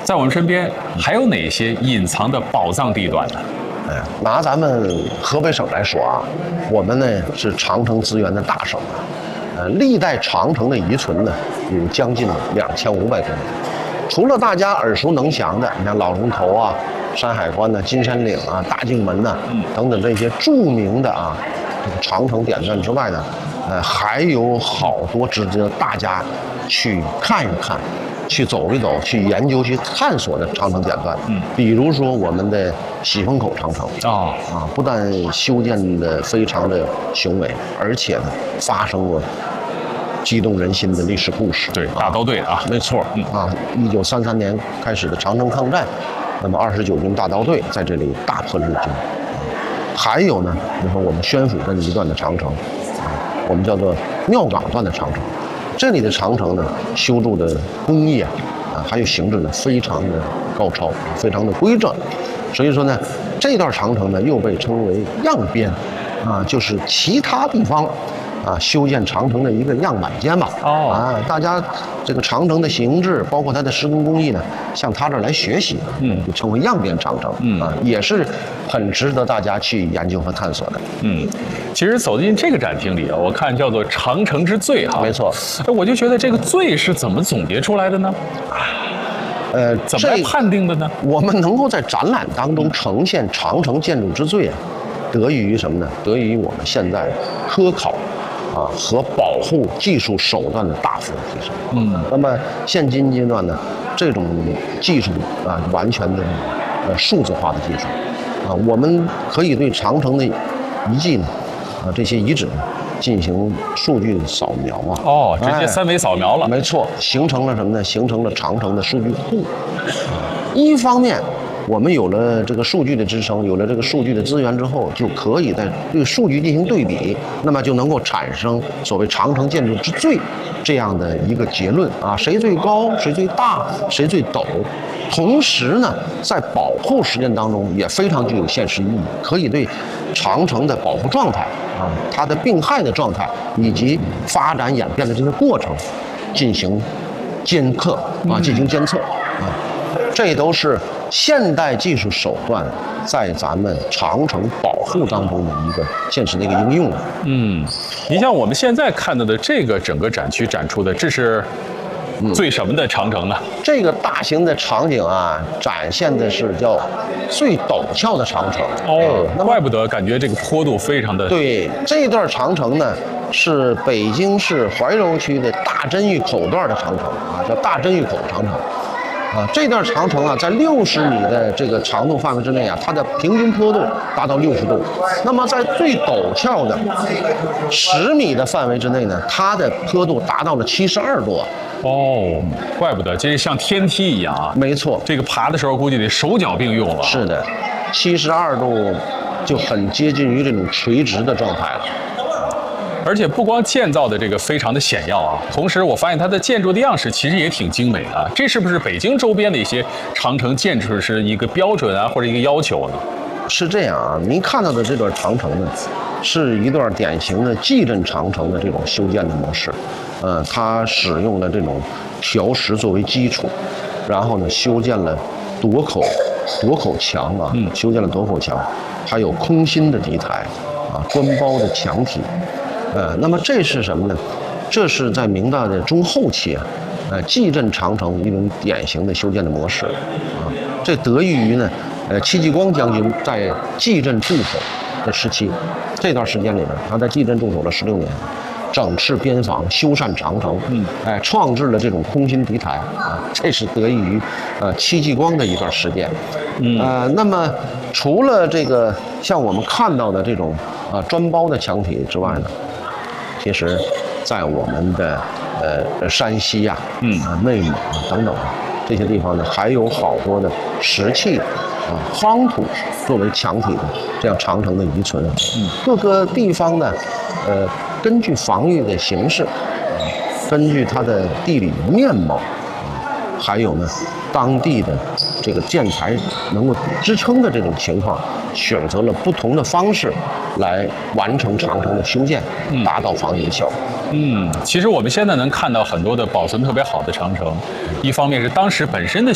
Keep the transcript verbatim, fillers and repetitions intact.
在我们身边还有哪些隐藏的宝藏地段呢？ 哎，拿咱们河北省来说啊，我们呢是长城资源的大省啊，呃，历代长城的遗存呢有将近两千五百多年。除了大家耳熟能详的，你像老龙头啊、山海关呐、金山岭啊、大径门呐、等等这些著名的啊这个长城典段之外呢，呃，还有好多值得大家去看一看。去走一走，去研究、去探索的长城典段，嗯，比如说我们的喜峰口长城啊啊，不但修建的非常的雄伟，而且呢发生过激动人心的历史故事。 对，大刀队啊， 没错，嗯啊，一九三三年开始的长城抗战，那么二十九军大刀队在这里大破日军。还有呢，你说我们宣府镇一段的长城，啊，我们叫做庙岗段的长城。这里的长城呢，修筑的工艺啊，啊，还有形制呢，非常的高超，非常的规整。所以说呢，这段长城呢，又被称为样边，啊，就是其他地方啊修建长城的一个样板间嘛。哦。啊，大家这个长城的形制，包括它的施工工艺呢，向它这儿来学习，嗯，就称为样边长城。嗯啊，也是很值得大家去研究和探索的。 嗯。其实走进这个展厅里啊，我看叫做“长城之最”哈， 没错。 我就觉得这个“最”是怎么总结出来的呢？ 呃， 怎么来判定的呢？ 我们能够在展览当中呈现长城建筑之最啊，得益于什么呢？得益于我们现在科考啊和保护技术手段的大幅提升。嗯，那么现今阶段呢，这种技术啊，完全的呃数字化的技术啊，我们可以对长城的遗迹呢。啊，这些遗址呢，进行数据扫描啊。 哦，直接三维扫描了。 哎、没错，形成了什么呢？形成了长城的数据库。一方面，我们有了这个数据的支撑，有了这个数据的资源之后，就可以在对数据进行对比，那么就能够产生所谓长城建筑之最这样的一个结论啊，谁最高，谁最大，谁最陡。同时呢，在保护实践当中也非常具有现实意义，可以对长城的保护状态啊，它的病害的状态以及发展演变的这个过程进行监测啊，进行监测啊，这都是现代技术手段在咱们长城保护当中的一个现实的一个应用。 嗯，你像我们现在看到的这个整个展区展出的，这是最什么的长城呢？ 这个大型的场景啊，展现的是叫最陡峭的长城。 哦，那怪不得感觉这个坡度非常的。 对，这段长城呢，是北京市怀柔区的大真峪口段的长城啊，叫大真峪口长城。啊，这段长城啊，在六十米的这个长度范围之内啊，它的平均坡度达到六十度。那么在最陡峭的十米的范围之内呢，它的坡度达到了七十二度。 哦，怪不得这像天梯一样啊！ 没错， 这个爬的时候估计得手脚并用了。 是的，七十二度就很接近于这种垂直的状态了。 而且不光建造的这个非常的显要啊，同时我发现它的建筑的样式其实也挺精美啊。这是不是北京周边的一些长城建筑是一个标准啊，或者一个要求呢？ 是这样啊，您看到的这段长城呢，是一段典型的纪镇长城的这种修建的模式。呃，它使用了这种条石作为基础，然后呢，修建了垛口垛口墙啊，嗯，修建了垛口墙，还有空心的底台啊，砖包的墙体。呃，那么这是什么呢？这是在明代的中后期啊，呃，纪镇长城一种典型的修建的模式啊。这得益于呢，呃，戚继光将军在纪镇驻守的时期，这段时间里边，他在纪镇驻守了十六年。整治边防，修缮长城，嗯，哎，创制了这种空心敌台啊，这是得益于呃戚继光的一段实践。嗯，呃，那么除了这个像我们看到的这种啊砖包的墙体之外呢，其实，在我们的呃山西呀、啊、嗯、啊、内蒙啊等等这些地方呢，还有好多的石器啊、夯土作为墙体的这样长城的遗存。嗯，各个地方呢，呃。根据防御的形式，根据它的地理面貌，还有呢当地的这个建材能够支撑的这种情况，选择了不同的方式来完成长城的修建，达到防御的效果。 嗯，其实我们现在能看到很多的保存特别好的长城，一方面是当时本身的